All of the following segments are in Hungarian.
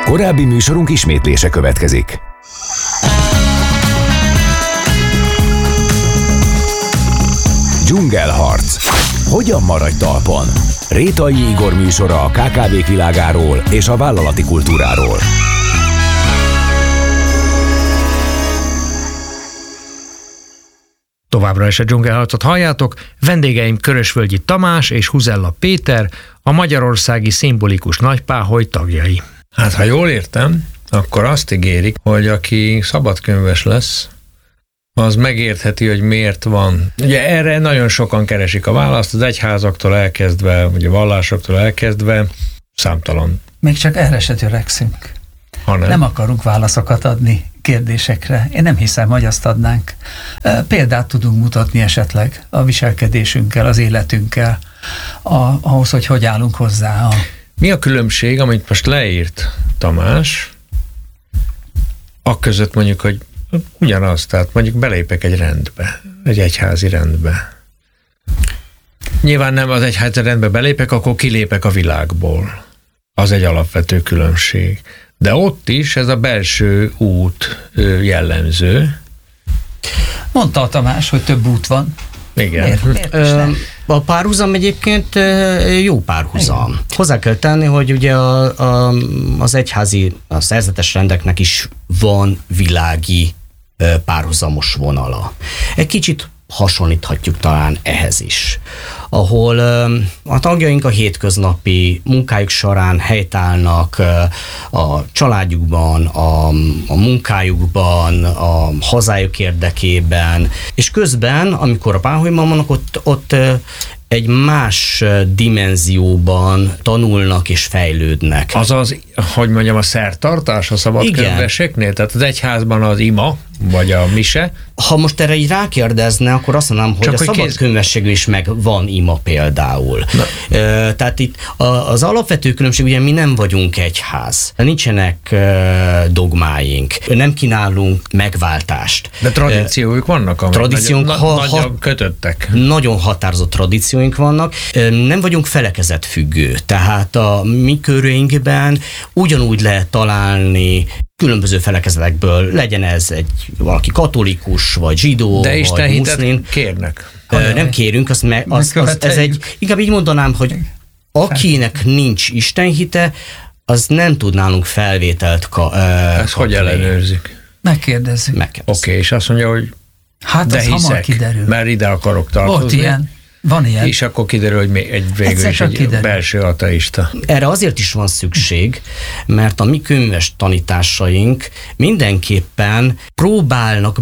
Korábbi műsorunk ismétlése következik. Dzsungelharc. Hogyan maradj talpon? Rétai Igor műsora a KKV-k világáról és a vállalati kultúráról. Továbbra is a Dzsungelharcot halljátok, vendégeim Körösvölgyi Tamás és Huzella Péter, a magyarországi szimbolikus nagypáholy tagjai. Hát, ha jól értem, akkor azt ígérik, hogy aki szabadkönyves lesz, az megértheti, hogy miért van. Ugye erre nagyon sokan keresik a választ, az egyházaktól elkezdve, vagy a vallásoktól elkezdve, számtalan. Még csak erre se törekszünk. Nem akarunk válaszokat adni kérdésekre. Én nem hiszem, hogy azt adnánk. Példát tudunk mutatni esetleg a viselkedésünkkel, az életünkkel, ahhoz, hogy állunk hozzá. Mi a különbség, amit most leírt Tamás, akközött mondjuk, hogy ugyanaz, tehát mondjuk belépek egy rendbe, egy egyházi rendbe. Nyilván nem az egyházi rendbe belépek, akkor kilépek a világból. Az egy alapvető különbség. De ott is ez a belső út jellemző. Mondta a Tamás, hogy több út van. Igen. Miért a párhuzam egyébként jó párhuzam. Igen. Hozzá kell tenni, hogy ugye az egyházi, a szerzetes rendeknek is van világi párhuzamos vonala. Egy kicsit hasonlíthatjuk talán ehhez is, ahol a tagjaink a hétköznapi munkájuk során helytállnak a családjukban, a munkájukban, a hazájuk érdekében, és közben, amikor a páholyban vannak, ott egy más dimenzióban tanulnak és fejlődnek. Azaz, hogy mondjam, a szertartás a szabadkönyveseknél? Tehát az egyházban az ima, vagy a mise? Ha most erre így rákérdezne, akkor azt mondanám, hogy a szabadkönyvességű is meg van ima például. Tehát itt az alapvető különbség, ugye mi nem vagyunk egyház. Nincsenek dogmáink. Nem kínálunk megváltást. De tradícióik vannak, amelyek nagyon kötöttek. Nagyon határozott tradícióink vannak. Nem vagyunk felekezetfüggő. Tehát a mi körünkben ugyanúgy lehet találni különböző felekezetekből, legyen ez valaki katolikus, vagy zsidó, de Isten vagy muszlim. Kérnek. Nem kérünk, ez egy, inkább így mondanám, hogy akinek nincs istenhite, az nem tud nálunk felvételt ezt hogy ellenőrzik? Megkérdezzük. Oké, és azt mondja, hogy hát de az hiszek, hamar kiderül. Mert ide akarok tartozni. Volt ilyen. Van ilyen. És akkor kiderül, hogy végül is egy belső ateista. Erre azért is van szükség, mert a mi könyves tanításaink mindenképpen próbálnak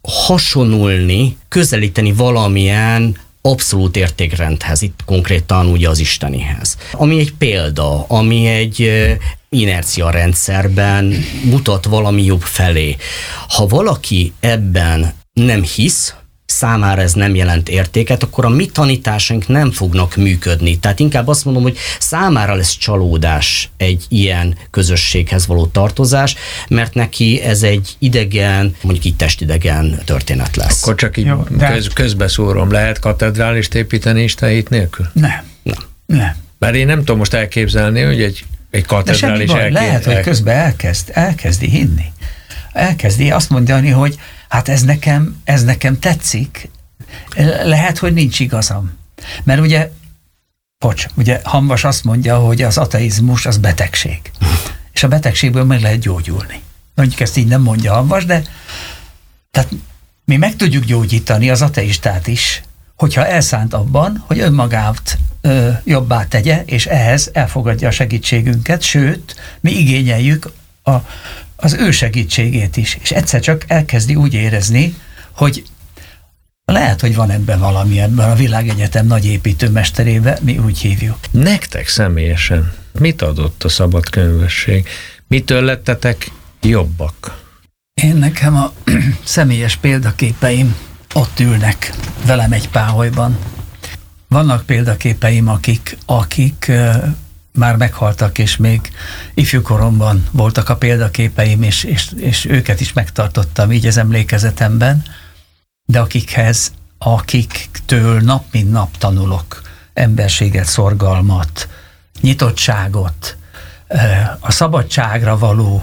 hasonulni, közelíteni valamilyen abszolút értékrendhez, itt konkrétan ugye az istenihez. Ami egy példa, ami egy inercia rendszerben mutat valami jobb felé. Ha valaki ebben nem hisz, számára ez nem jelent értéket, akkor a mi tanításaink nem fognak működni. Tehát inkább azt mondom, hogy számára lesz csalódás egy ilyen közösséghez való tartozás, mert neki ez egy idegen, mondjuk így testidegen történet lesz. Akkor csak így közbeszúrom, lehet katedrálist építeni istenhit nélkül? Nem. Mert én nem tudom most elképzelni, hogy egy katedrális lehet, hogy közben elkezdi hinni. Elkezdi azt mondani, hogy hát ez nekem tetszik, lehet, hogy nincs igazam. Mert ugye Hamvas azt mondja, hogy az ateizmus az betegség. És a betegségből meg lehet gyógyulni. Mondjuk ezt így nem mondja Hamvas, de tehát mi meg tudjuk gyógyítani az ateistát is, hogyha elszánt abban, hogy önmagát jobbá tegye, és ehhez elfogadja a segítségünket, sőt, mi igényeljük az ő segítségét is, és egyszer csak elkezdi úgy érezni, hogy lehet, hogy van ebben valami, ebben a Világegyetem nagy építőmesterében, mi úgy hívjuk. Nektek személyesen mit adott a szabadkönyvesség? Mitől lettetek jobbak? Nekem a személyes példaképeim ott ülnek velem egy páholyban. Vannak példaképeim, akik már meghaltak, és még ifjúkoromban voltak a példaképeim, és őket is megtartottam így az emlékezetemben, de akiktől nap mint nap tanulok emberséget, szorgalmat, nyitottságot, a szabadságra való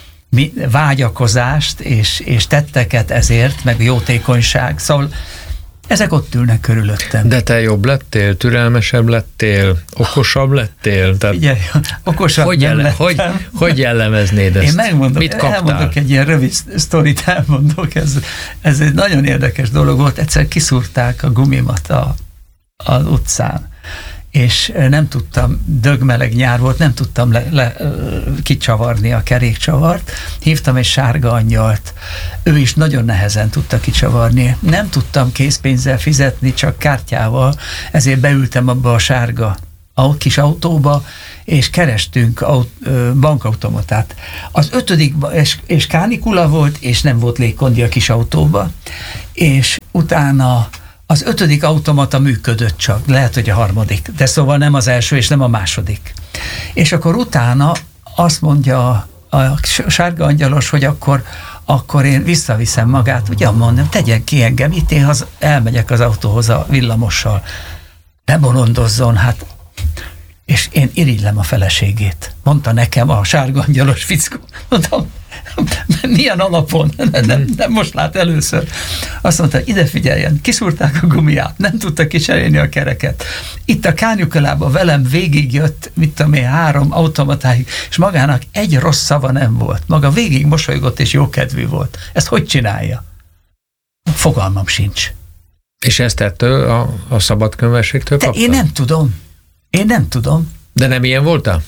vágyakozást és tetteket ezért, meg jótékonyság. Szóval ezek ott ülnek körülöttem. De te jobb lettél, türelmesebb lettél, okosabb lettél? Tehát Figyelj, okosabb hogy jellemeznéd ezt? Én megmondom, mit kaptál? elmondok egy ilyen rövid sztorit, elmondok. Ez egy nagyon érdekes dolog volt. Egyszer kiszúrták a gumimat az utcán, és nem tudtam, dögmeleg nyár volt, nem tudtam kicsavarni a kerékcsavart. Hívtam egy sárga angyalt, ő is nagyon nehezen tudta kicsavarni. Nem tudtam készpénzzel fizetni, csak kártyával, ezért beültem abba a sárga kis autóba, és kerestünk bankautomatát. Az 5. és kánikula volt, és nem volt légkondi a kis autóba, és utána az 5. automata működött csak, lehet, hogy a 3., de szóval nem az első, és nem a második. És akkor utána azt mondja a sárga angyalos, hogy akkor én visszaviszem magát, ugye mondom, tegyen ki engem, itt én elmegyek az autóhoz a villamossal. Ne bolondozzon, hát. És én irigylem a feleségét. Mondta nekem a sárga angyalos fickó. Mondtam, milyen alapon? Nem most lát először. Azt mondta, ide figyeljen, kiszúrták a gumiját, nem tudta kicserélni a kereket. Itt a Kányukalában velem végigjött, mit tudom én, 3 automatáig, és magának egy rossz szava nem volt. Maga végig mosolygott és jókedvű volt. Ezt hogy csinálja? Fogalmam sincs. És ezt ettől a szabadkönyvességtől kaptad? Én nem tudom. De nem ilyen voltál?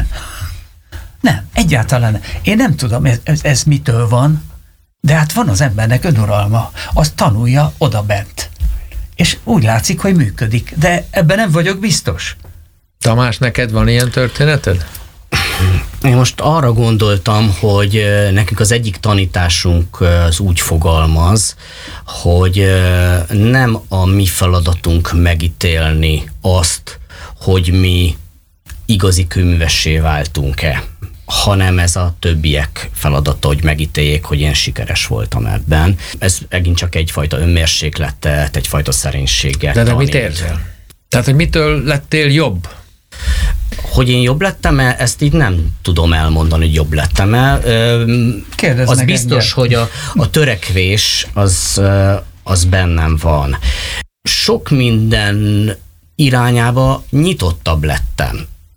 Nem, egyáltalán nem. Én nem tudom, ez mitől van, de hát van az embernek önuralma. Azt tanulja odabent. És úgy látszik, hogy működik. De ebben nem vagyok biztos. Tamás, neked van ilyen történeted? Én most arra gondoltam, hogy nekünk az egyik tanításunk az úgy fogalmaz, hogy nem a mi feladatunk megítélni azt, hogy mi igazi kőművessé váltunk-e, hanem ez a többiek feladata, hogy megítéljék, hogy én sikeres voltam ebben. Ez megint csak egyfajta önmérsékletet, egyfajta szerénységet De mit érzel? Tehát, hogy mitől lettél jobb? Hogy én jobb lettem-e, ezt így nem tudom elmondani, hogy jobb lettem-e. Az biztos, hogy a törekvés az bennem van. Sok minden irányába nyitottabb lettem.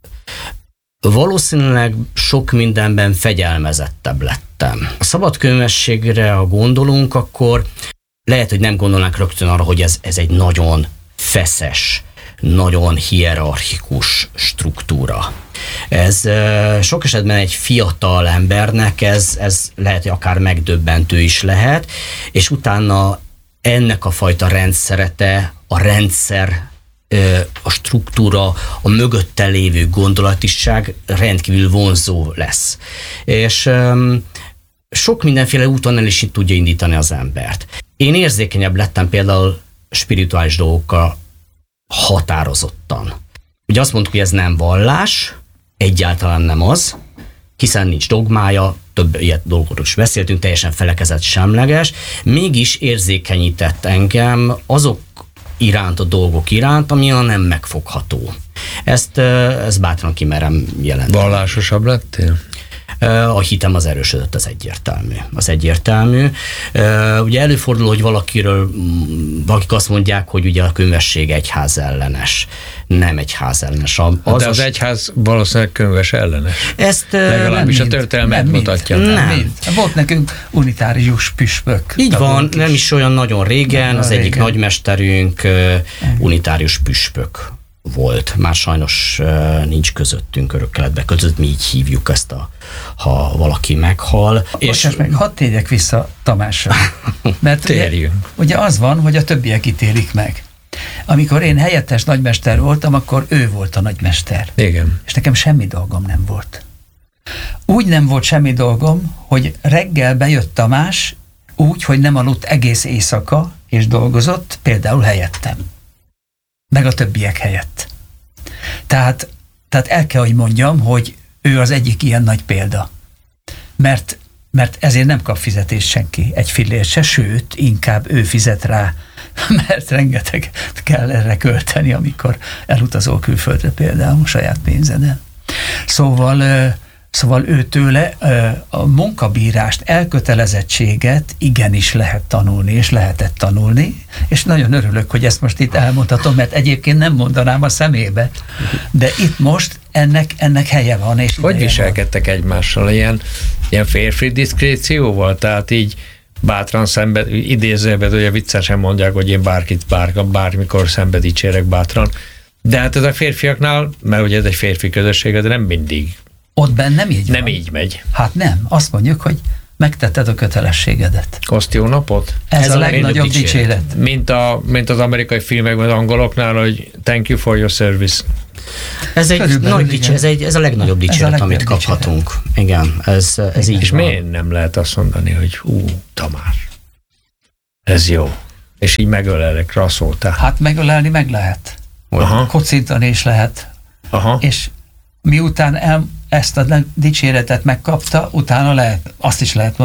Valószínűleg sok mindenben fegyelmezettebb lettem. A szabadkönyvességre, ha gondolunk, akkor lehet, hogy nem gondolnánk rögtön arra, hogy ez egy nagyon feszes, nagyon hierarchikus struktúra. Ez sok esetben egy fiatal embernek ez lehet, hogy akár megdöbbentő is lehet, és utána ennek a fajta rendszerete, a rendszer, a struktúra, a mögötte lévő gondolatiság rendkívül vonzó lesz. És sok mindenféle úton el is tudja indítani az embert. Én érzékenyebb lettem például spirituális dolgokkal határozottan. Ugye azt mondtuk, hogy ez nem vallás, egyáltalán nem az, hiszen nincs dogmája, több ilyet dolgokról is beszéltünk, teljesen felekezett semleges, mégis érzékenyített engem azok iránt, a dolgok iránt, ami a nem megfogható. Ezt bátran kimerem jelenteni. Vallásosabb lettél? A hitem az erősödött, az egyértelmű. Ugye előfordul, hogy valakik azt mondják, hogy ugye a könyvesség egyház ellenes. Nem egyház ellenes. Az egyház valószínűleg könyves ellenes. Ezt legalábbis a történelmet mutatja. Nem. Volt nekünk unitárius püspök. Így van, nem is olyan nagyon régen, az egyik nagymesterünk unitárius püspök volt. Már sajnos nincs közöttünk, örökkeletbe között, mi így hívjuk ezt, ha valaki meghal. Bocsáss meg, hadd térjek vissza Tamásra. Mert ugye az van, hogy a többiek ítélik meg. Amikor én helyettes nagymester voltam, akkor ő volt a nagymester. Igen. És nekem semmi dolgom nem volt. Úgy nem volt semmi dolgom, hogy reggel bejött Tamás, úgy, hogy nem aludt egész éjszaka, és dolgozott, például helyettem. Meg a többiek helyett. Tehát el kell, hogy mondjam, hogy ő az egyik ilyen nagy példa. Mert ezért nem kap fizetést senki, egy fillért se, sőt, inkább ő fizet rá, mert rengeteg kell erre költeni, amikor elutazol külföldre például saját pénzeden. Szóval Szóval őtőle a munkabírást, elkötelezettséget igenis lehet tanulni, és lehetett tanulni, és nagyon örülök, hogy ezt most itt elmondhatom, mert egyébként nem mondanám a szemébe, de itt most ennek helye van. És hogy viselkedtek egymással? Ilyen férfi diszkrécióval? Tehát így bátran idézőben, ugye viccesen mondják, hogy én bármikor szembe dicsérek bátran. De hát ez a férfiaknál, mert ugye ez egy férfi közösség, de nem mindig. Ott benn nem így Nem van. így megy. Hát nem. Azt mondjuk, hogy megtetted a kötelességedet. Koszt jó napot? Ez a legnagyobb dicséret. Mint az amerikai filmekben, az angoloknál, hogy thank you for your service. Ez egy Körülbelül, nagy dicséret, ez a legnagyobb dicséret, amit kaphatunk. Igen, ez így És van. miért nem lehet azt mondani, hogy Tamás, ez jó. És így megölelek, rasszoltál. Hát megölelni meg lehet. Aha. Kocintani is lehet. Aha. És miután ezt a dicséretet megkapta, utána azt is lehet mondani,